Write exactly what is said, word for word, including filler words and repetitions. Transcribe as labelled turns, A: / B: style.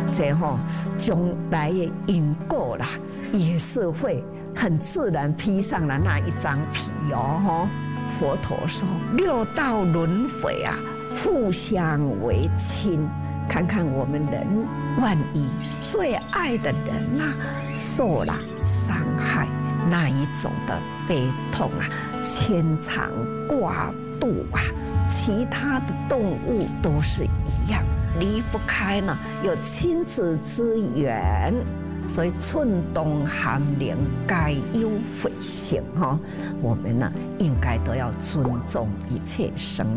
A: 这吼将来的因果啦，也是会很自然披上了那一张皮哦吼。佛陀说六道轮回啊，互相为亲。看看我们人，万一最爱的人呐、啊、受了伤害，那一种的悲痛啊，牵肠挂肚啊，其他的动物都是一样，离不开呢有亲子之缘。所以寸冬寒凉，该有回性哈。我们呢，应该都要尊重一切生